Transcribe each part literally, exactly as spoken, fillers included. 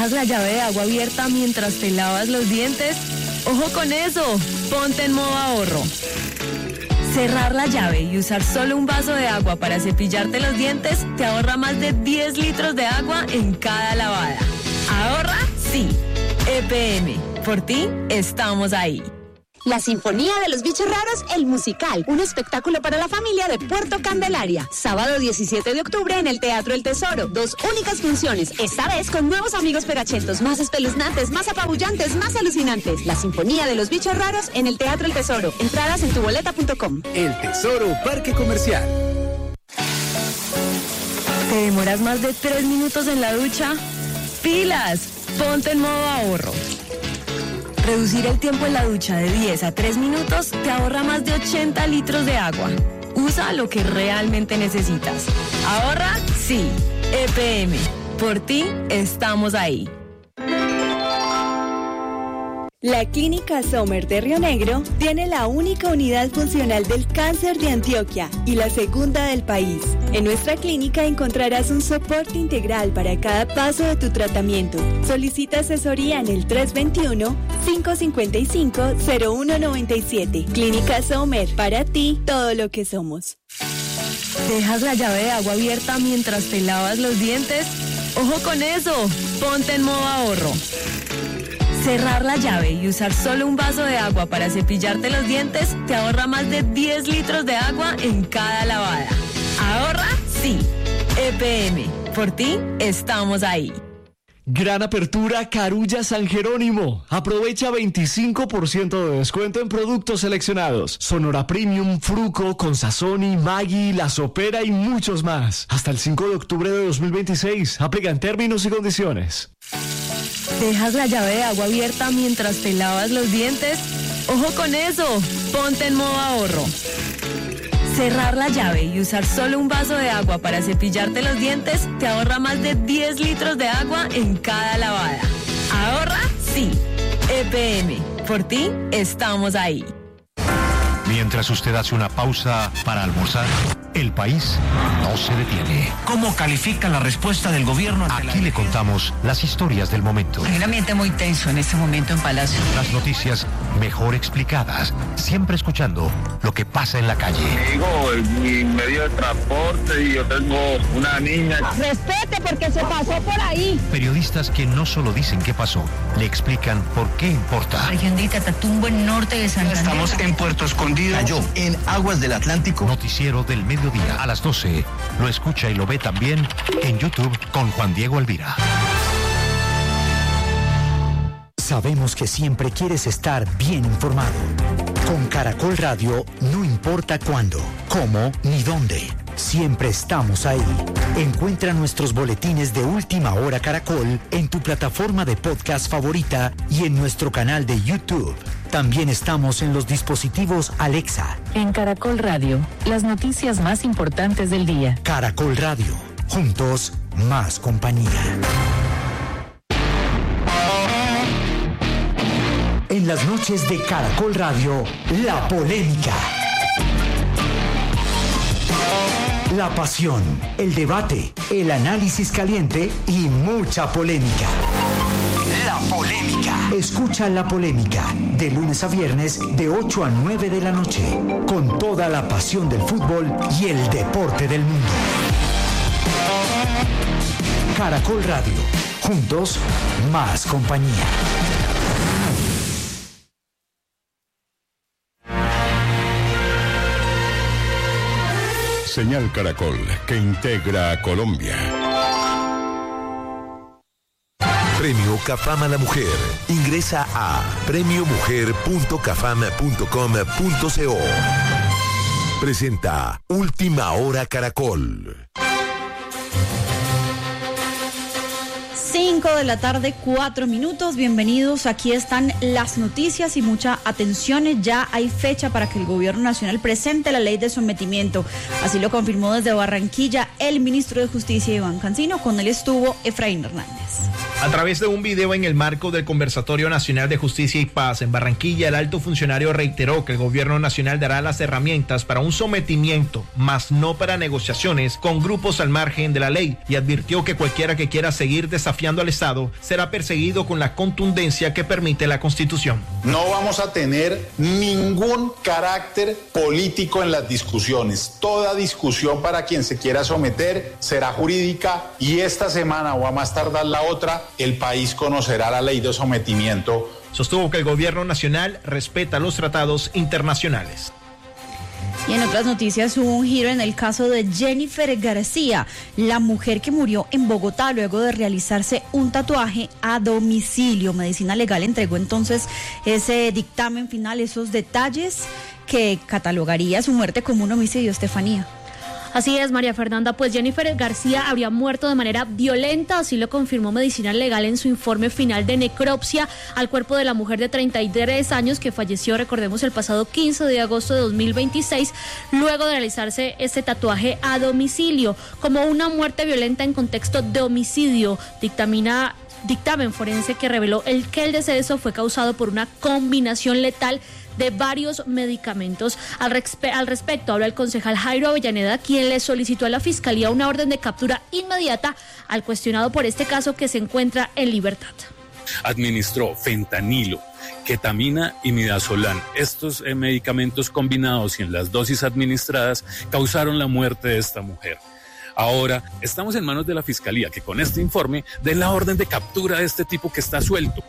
¿Dejas la llave de agua abierta mientras te lavas los dientes? ¡Ojo con eso! Ponte en modo ahorro. Cerrar la llave y usar solo un vaso de agua para cepillarte los dientes te ahorra más de diez litros de agua en cada lavada. ¿Ahorra? Sí. E P M. Por ti, estamos ahí. La Sinfonía de los Bichos Raros, el musical, un espectáculo para la familia de Puerto Candelaria. Sábado diecisiete de octubre en el Teatro El Tesoro. Dos únicas funciones, esta vez con nuevos amigos perachentos, más espeluznantes, más apabullantes, más alucinantes. La Sinfonía de los Bichos Raros en el Teatro El Tesoro. Entradas en tu boleta punto com. El Tesoro Parque Comercial. ¿Te demoras más de tres minutos en la ducha? ¡Pilas! Ponte en modo ahorro. Reducir el tiempo en la ducha de diez a tres minutos te ahorra más de ochenta litros de agua. Usa lo que realmente necesitas. ¿Ahorra? Sí. E P M. Por ti, estamos ahí. La Clínica Sommer de Río Negro tiene la única unidad funcional del cáncer de Antioquia y la segunda del país. En nuestra clínica encontrarás un soporte integral para cada paso de tu tratamiento. Solicita asesoría en el tres dos uno, cinco cinco cinco, cero uno nueve siete. Clínica Sommer, para ti todo lo que somos. ¿Dejas la llave de agua abierta mientras te lavas los dientes? ¡Ojo con eso! Ponte en modo ahorro. Cerrar la llave y usar solo un vaso de agua para cepillarte los dientes te ahorra más de diez litros de agua en cada lavada. ¿Ahorra? Sí. E P M. Por ti, estamos ahí. Gran apertura Carulla San Jerónimo. Aprovecha veinticinco por ciento de descuento en productos seleccionados. Sonora Premium, Fruco, Consazoni, Maggi, La Sopera y muchos más. Hasta el cinco de octubre de dos mil veintiséis. Aplican términos y condiciones. ¿Dejas la llave de agua abierta mientras te lavas los dientes? ¡Ojo con eso! Ponte en modo ahorro. Cerrar la llave y usar solo un vaso de agua para cepillarte los dientes te ahorra más de diez litros de agua en cada lavada. ¿Ahorra? Sí. E P M. Por ti, estamos ahí. Mientras usted hace una pausa para almorzar, el país no se detiene. ¿Cómo califica la respuesta del gobierno? Aquí le contamos las historias del momento. Hay un ambiente muy tenso en este momento en Palacio. Las noticias mejor explicadas, siempre escuchando lo que pasa en la calle. Digo, mi medio de transporte y yo tengo una niña. Respete porque se pasó por ahí. Periodistas que no solo dicen qué pasó, le explican por qué importa. Región de Catatumbo, en norte de Santander. Estamos en Puerto Escondido. Cayó en aguas del Atlántico. Noticiero del mediodía a las doce. Lo escucha y lo ve también en YouTube con Juan Diego Alvira. Sabemos que siempre quieres estar bien informado. Con Caracol Radio, no importa cuándo, cómo ni dónde. Siempre estamos ahí. Encuentra nuestros boletines de Última Hora Caracol en tu plataforma de podcast favorita y en nuestro canal de YouTube. También estamos en los dispositivos Alexa. En Caracol Radio, las noticias más importantes del día. Caracol Radio, juntos, más compañía. En las noches de Caracol Radio, la polémica. La pasión, el debate, el análisis caliente y mucha polémica. La polémica. Escucha La Polémica de lunes a viernes de ocho a nueve de la noche con toda la pasión del fútbol y el deporte del mundo. Caracol Radio. Juntos, más compañía. Señal Caracol, que integra a Colombia. Premio Cafam a la Mujer. Ingresa a premio mujer punto cafam punto com punto co. Presenta Última Hora Caracol. cinco de la tarde, cuatro minutos. Bienvenidos. Aquí están las noticias y mucha atención. Ya hay fecha para que el Gobierno Nacional presente la ley de sometimiento. Así lo confirmó desde Barranquilla el ministro de Justicia, Iván Cancino. Con él estuvo Efraín Hernández. A través de un video en el marco del Conversatorio Nacional de Justicia y Paz en Barranquilla, el alto funcionario reiteró que el gobierno nacional dará las herramientas para un sometimiento, mas no para negociaciones con grupos al margen de la ley, y advirtió que cualquiera que quiera seguir desafiando al Estado será perseguido con la contundencia que permite la Constitución. No vamos a tener ningún carácter político en las discusiones. Toda discusión para quien se quiera someter será jurídica, y esta semana o a más tardar la otra, el país conocerá la ley de sometimiento. Sostuvo que el gobierno nacional respeta los tratados internacionales. Y en otras noticias hubo un giro en el caso de Jennifer García, la mujer que murió en Bogotá luego de realizarse un tatuaje a domicilio. Medicina Legal entregó entonces ese dictamen final, esos detalles que catalogaría su muerte como un homicidio, Estefanía. Así es, María Fernanda, pues Jennifer García habría muerto de manera violenta, así lo confirmó Medicina Legal en su informe final de necropsia al cuerpo de la mujer de treinta y tres años que falleció, recordemos, el pasado quince de agosto de dos mil veintiséis, luego de realizarse este tatuaje a domicilio, como una muerte violenta en contexto de homicidio. Dictamina dictamen forense que reveló el que el deceso fue causado por una combinación letal de varios medicamentos. Al, respe- al respecto habla el concejal Jairo Avellaneda, quien le solicitó a la Fiscalía una orden de captura inmediata al cuestionado por este caso, que se encuentra en libertad. Administró fentanilo, ketamina y midazolam. Estos eh, medicamentos combinados y en las dosis administradas causaron la muerte de esta mujer. Ahora estamos en manos de la Fiscalía, que con este informe den la orden de captura de este tipo que está suelto.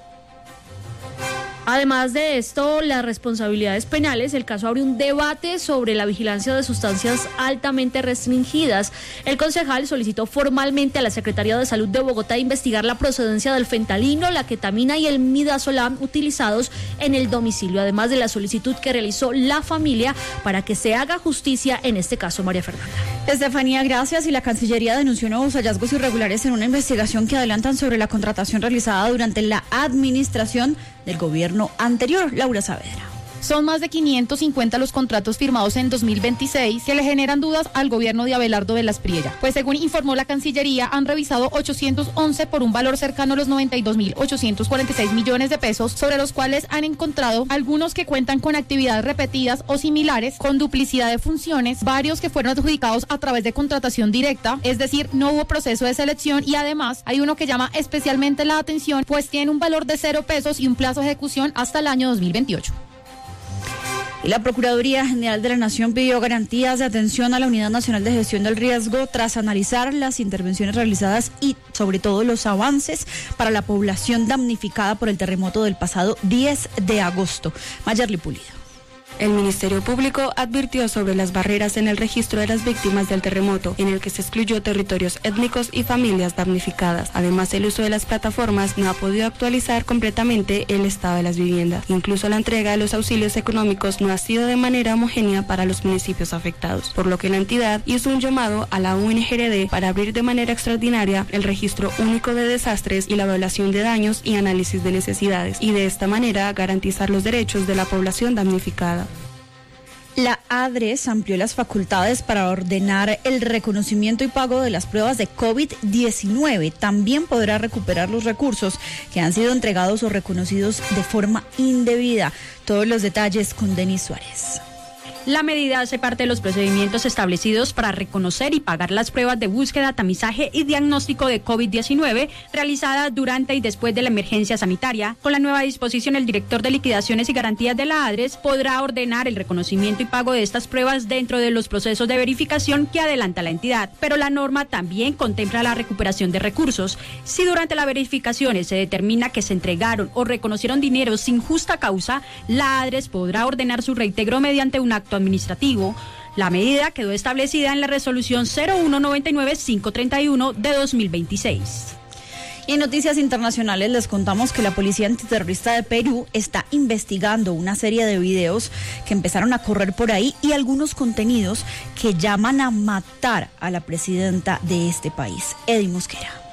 Además de esto, las responsabilidades penales, el caso abre un debate sobre la vigilancia de sustancias altamente restringidas. El concejal solicitó formalmente a la Secretaría de Salud de Bogotá investigar la procedencia del fentanilo, la ketamina y el midazolam utilizados en el domicilio, además de la solicitud que realizó la familia para que se haga justicia en este caso, María Fernanda. Estefanía, gracias. Y la Cancillería denunció nuevos hallazgos irregulares en una investigación que adelantan sobre la contratación realizada durante la administración del gobierno anterior. Laura Saavedra. Son más de quinientos cincuenta los contratos firmados en dos mil veintiséis que le generan dudas al gobierno de Abelardo Velas Priella. Pues según informó la Cancillería, han revisado ochocientos once por un valor cercano a los noventa y dos mil ochocientos cuarenta y seis millones de pesos, sobre los cuales han encontrado algunos que cuentan con actividades repetidas o similares, con duplicidad de funciones, varios que fueron adjudicados a través de contratación directa, es decir, no hubo proceso de selección, y además hay uno que llama especialmente la atención, pues tiene un valor de cero pesos y un plazo de ejecución hasta el año dos mil veintiocho. Y la Procuraduría General de la Nación pidió garantías de atención a la Unidad Nacional de Gestión del Riesgo tras analizar las intervenciones realizadas y sobre todo los avances para la población damnificada por el terremoto del pasado diez de agosto. Mayerly Pulido. El Ministerio Público advirtió sobre las barreras en el registro de las víctimas del terremoto, en el que se excluyó territorios étnicos y familias damnificadas. Además, el uso de las plataformas no ha podido actualizar completamente el estado de las viviendas. Incluso la entrega de los auxilios económicos no ha sido de manera homogénea para los municipios afectados, por lo que la entidad hizo un llamado a la U N G R D para abrir de manera extraordinaria el registro único de desastres y la evaluación de daños y análisis de necesidades, y de esta manera garantizar los derechos de la población damnificada. La ADRES amplió las facultades para ordenar el reconocimiento y pago de las pruebas de COVID diecinueve. También podrá recuperar los recursos que han sido entregados o reconocidos de forma indebida. Todos los detalles con Denis Suárez. La medida hace parte de los procedimientos establecidos para reconocer y pagar las pruebas de búsqueda, tamizaje y diagnóstico de COVID diecinueve realizadas durante y después de la emergencia sanitaria. Con la nueva disposición, el director de liquidaciones y garantías de la ADRES podrá ordenar el reconocimiento y pago de estas pruebas dentro de los procesos de verificación que adelanta la entidad. Pero la norma también contempla la recuperación de recursos. Si durante las verificaciones se determina que se entregaron o reconocieron dinero sin justa causa, la ADRES podrá ordenar su reintegro mediante un acto administrativo. La medida quedó establecida en la resolución cero uno noventa y nueve punto quinientos treinta y uno de dos mil veintiséis. Y en noticias internacionales les contamos que la Policía Antiterrorista de Perú está investigando una serie de videos que empezaron a correr por ahí y algunos contenidos que llaman a matar a la presidenta de este país, Edi Mosquera.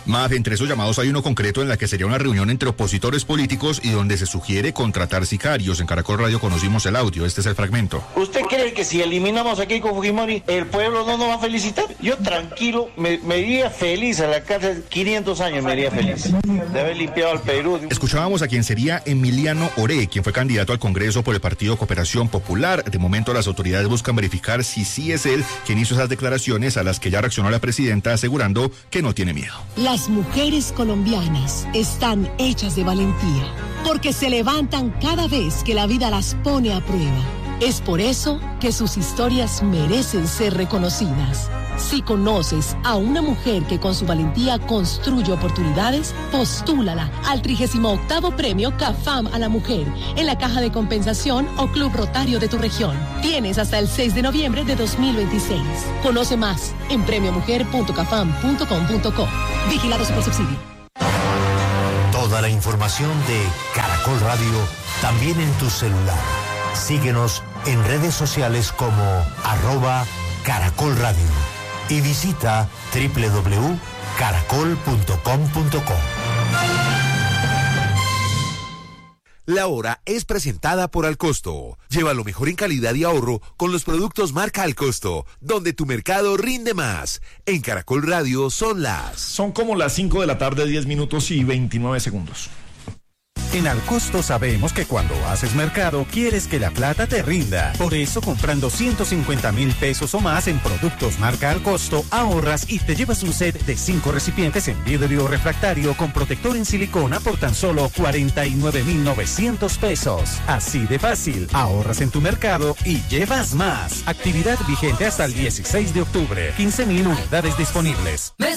Maf, entre esos llamados hay uno concreto en la que sería una reunión entre opositores políticos y donde se sugiere contratar sicarios. En Caracol Radio conocimos el audio, este es el fragmento. ¿Usted cree que si eliminamos a Keiko Fujimori, el pueblo no nos va a felicitar? Yo tranquilo, me, me iría feliz a la cárcel, quinientos años me iría feliz, de haber limpiado al Perú. Escuchábamos a quien sería Emiliano Oré, quien fue candidato al Congreso por el Partido Cooperación Popular. De momento las autoridades buscan verificar si sí es él quien hizo esas declaraciones a las que ya reaccionó la presidenta asegurando que no tiene miedo. Las mujeres colombianas están hechas de valentía, porque se levantan cada vez que la vida las pone a prueba. Es por eso que sus historias merecen ser reconocidas. Si conoces a una mujer que con su valentía construye oportunidades, postúlala al trigésimo octavo Premio CAFAM a la Mujer en la Caja de Compensación o Club Rotario de tu región. Tienes hasta el seis de noviembre de dos mil veintiséis. Conoce más en premio mujer punto cafam punto com punto co. Vigilado Supersubsidio. Toda la información de Caracol Radio también en tu celular. Síguenos en redes sociales como arroba Caracol Radio y visita doble u doble u doble u punto caracol punto com punto co. La hora es presentada por Alcosto. Lleva lo mejor en calidad y ahorro con los productos marca Alcosto, donde tu mercado rinde más. En Caracol Radio son las... Son como las cinco de la tarde, diez minutos y veintinueve segundos. En Alcosto sabemos que cuando haces mercado quieres que la plata te rinda. Por eso, comprando ciento cincuenta mil pesos o más en productos marca Alcosto, ahorras y te llevas un set de cinco recipientes en vidrio refractario con protector en silicona por tan solo cuarenta y nueve mil novecientos pesos. Así de fácil, ahorras en tu mercado y llevas más. Actividad vigente hasta el dieciséis de octubre. quince mil unidades disponibles.